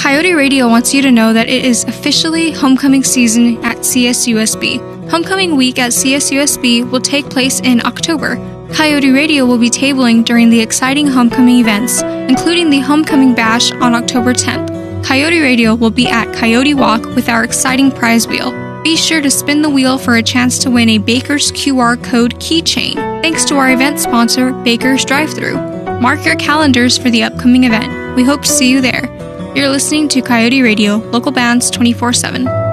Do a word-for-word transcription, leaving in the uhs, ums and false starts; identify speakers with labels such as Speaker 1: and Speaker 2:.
Speaker 1: Coyote Radio wants you to know that it is officially homecoming season at C S U S B. Homecoming week at C S U S B will take place in October. Coyote Radio will be tabling during the exciting homecoming events, including the Homecoming Bash on October tenth. Coyote Radio will be at Coyote Walk with our exciting prize wheel. Be sure to spin the wheel for a chance to win a Baker's Q R code keychain, thanks to our event sponsor, Baker's Drive-Thru. Mark your calendars for the upcoming event. We hope to see you there. You're listening to Coyote Radio, local bands twenty-four seven.